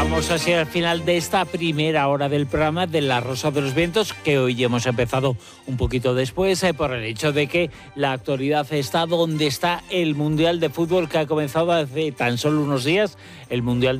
Llegamos así al final de esta primera hora del programa de La Rosa de los Vientos, que hoy hemos empezado un poquito después por el hecho de que la actualidad está donde está el Mundial de Fútbol, que ha comenzado hace tan solo unos días, el Mundial